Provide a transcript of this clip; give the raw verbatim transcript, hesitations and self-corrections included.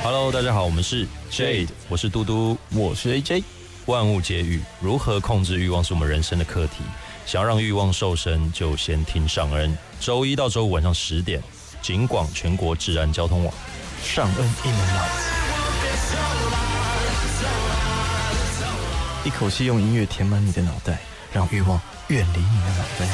Hello， 大家好，我们是 Jade， 我是嘟嘟， 我是 A J。 万物皆欲，如何控制欲望是我们人生的课题。想要让欲望瘦身，就先听上恩。周一到周五晚上十点，警广全国治安交通网。 上恩 in the night， 一口气用音乐填满你的脑袋，让欲望远离你的脑袋。